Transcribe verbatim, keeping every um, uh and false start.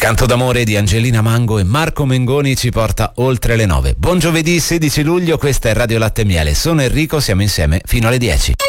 Canto d'amore di Angelina Mango e Marco Mengoni ci porta oltre le nove. Buon giovedì sedici luglio, questa è Radio Latte e Miele. Sono Enrico, siamo insieme fino alle dieci.